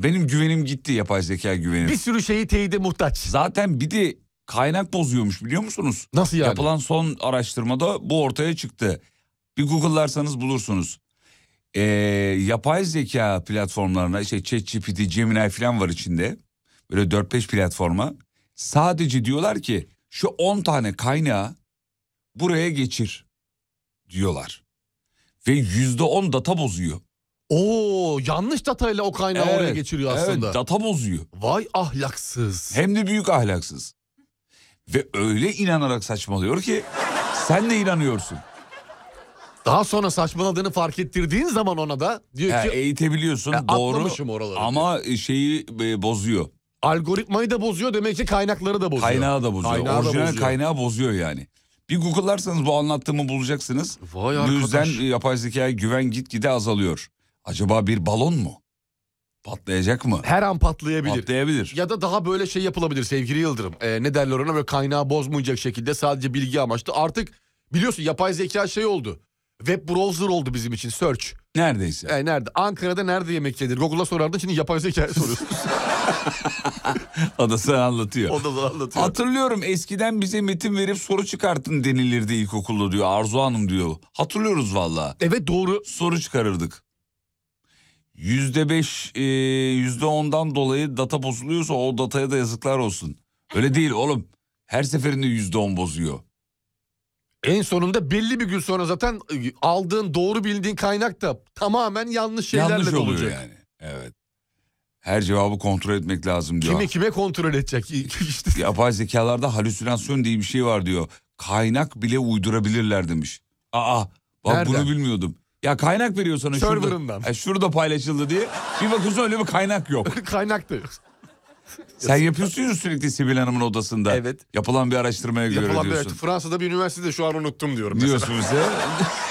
Benim güvenim gitti, yapay zeka güvenim. Bir sürü şeyi teyide muhtaç. Zaten bir de kaynak bozuyormuş, biliyor musunuz? Nasıl yani? Yapılan son araştırmada bu ortaya çıktı. Bir Google'larsanız bulursunuz. Yapay zeka platformlarına, ChatGPT, Gemini falan var içinde. Böyle 4-5 platforma. Sadece diyorlar ki şu 10 tane kaynağı buraya geçir diyorlar. Ve %10 data bozuyor. Oo, yanlış datayla o kaynağı oraya geçiriyor aslında. Evet, data bozuyor. Vay ahlaksız. Hem de büyük ahlaksız. Ve öyle inanarak saçmalıyor ki sen de inanıyorsun. Daha sonra saçmaladığını fark ettirdiğin zaman ona da diyor ki eğitebiliyorsun, doğru, oraları ama şeyi bozuyor. Algoritmayı da bozuyor, demek ki kaynakları da bozuyor. Kaynağı da bozuyor. Kaynağı Orijinal da bozuyor. kaynağı bozuyor yani. Bir Google'larsanız bu anlattığımı bulacaksınız. Vay bu arkadaş. yüzden yapay zekaya güven gitgide azalıyor. Acaba bir balon mu? Patlayacak mı? Her an patlayabilir. Patlayabilir. Ya da daha böyle şey yapılabilir sevgili Yıldırım. Ne derler ona, böyle kaynağı bozmayacak şekilde sadece bilgi amaçlı. Artık biliyorsun yapay zeka şey oldu. Web browser oldu bizim için, search. Neredeyse. Nerede? Ankara'da nerede yemek yenir? Google'a sorardın, şimdi yapay zekaya soruyorsun. O da sana anlatıyor. O da anlatıyor. Hatırlıyorum, eskiden bize metin verip soru çıkartın denilirdi ilkokulda diyor Arzu Hanım diyor. Hatırlıyoruz valla. Evet, doğru. Soru çıkarırdık. %5, %10'dan dolayı data bozuluyorsa o dataya da yazıklar olsun. Öyle değil oğlum. Her seferinde %10 bozuyor. En sonunda belli bir gün sonra zaten aldığın, doğru bildiğin kaynak da tamamen yanlış şeylerle Yanlış oluyor olacak. yani. Evet. Her cevabı kontrol etmek lazım diyor. Kime kontrol edecek? İşte. Yapay zekalarda halüsinasyon diye bir şey var diyor. Kaynak bile uydurabilirler demiş. Bak nereden? Bunu bilmiyordum. Ya kaynak veriyor sana serverından. Şurada paylaşıldı diye. Bir bakıyorsun öyle bir kaynak yok. Kaynak da yok. Sen yapıyorsun ya sürekli Sibel Hanım'ın odasında. Evet. Yapılan bir araştırmaya göre diyorsun. Evet, Fransa'da bir üniversitede, şu an unuttum diyorum. Diyorsun mesela.